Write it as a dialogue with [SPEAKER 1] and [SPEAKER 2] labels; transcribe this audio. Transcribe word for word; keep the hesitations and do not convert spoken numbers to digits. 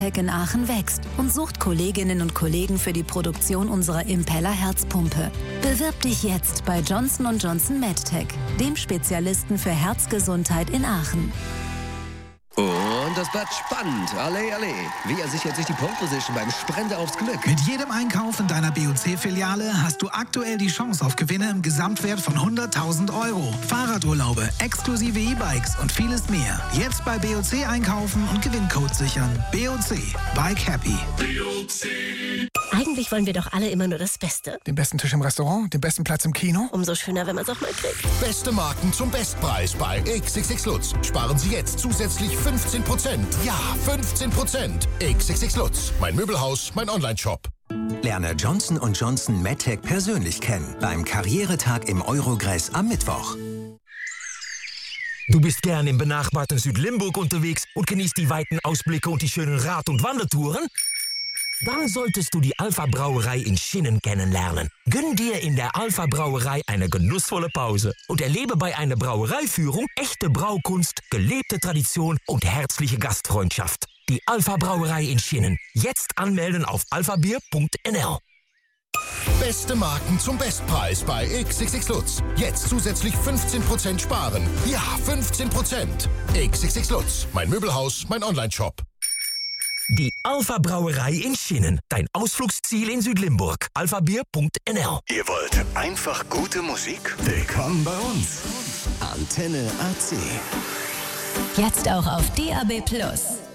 [SPEAKER 1] in Aachen wächst und sucht Kolleginnen und Kollegen für die Produktion unserer Impeller Herzpumpe. Bewirb dich jetzt bei Johnson und Johnson MedTech, dem Spezialisten für Herzgesundheit in Aachen.
[SPEAKER 2] Und das bleibt spannend. Alle, alle. Wie er sichert sich die Pole Position beim Sprint aufs Glück.
[SPEAKER 3] Mit jedem Einkauf in deiner B O C-Filiale hast du aktuell die Chance auf Gewinne im Gesamtwert von hunderttausend Euro. Fahrradurlaube, exklusive E-Bikes und vieles mehr. Jetzt bei B O C einkaufen und Gewinncode sichern. B O C. Bike Happy.
[SPEAKER 4] B O C.
[SPEAKER 5] Eigentlich wollen wir doch alle immer nur das Beste.
[SPEAKER 6] Den besten Tisch im Restaurant, den besten Platz im Kino.
[SPEAKER 5] Umso schöner, wenn man es auch mal kriegt.
[SPEAKER 7] Beste Marken zum Bestpreis bei X X X Lutz. Sparen Sie jetzt zusätzlich fünfzehn Prozent. Ja, fünfzehn Prozent. X X X Lutz. Mein Möbelhaus, mein Online-Shop.
[SPEAKER 8] Lerne Johnson und Johnson MedTech persönlich kennen beim Karrieretag im Eurogress am Mittwoch.
[SPEAKER 9] Du bist gern im benachbarten Südlimburg unterwegs und genießt die weiten Ausblicke und die schönen Rad- und Wandertouren? Dann solltest du die Alpha Brauerei in Schinnen kennenlernen. Gönn dir in der Alpha Brauerei eine genussvolle Pause und erlebe bei einer Brauereiführung echte Braukunst, gelebte Tradition und herzliche Gastfreundschaft. Die Alpha Brauerei in Schinnen. Jetzt anmelden auf alphabier punkt n l.
[SPEAKER 7] Beste Marken zum Bestpreis bei X X X Lutz. Jetzt zusätzlich fünfzehn Prozent sparen. Ja, fünfzehn Prozent. X X X Lutz. Mein Möbelhaus, mein Online-Shop.
[SPEAKER 9] Die Alpha Brauerei in Schinnen. Dein Ausflugsziel in Südlimburg. alphabier punkt n l.
[SPEAKER 10] Ihr wollt einfach gute Musik? Willkommen bei uns. Antenne A C.
[SPEAKER 1] Jetzt auch auf D A B Plus.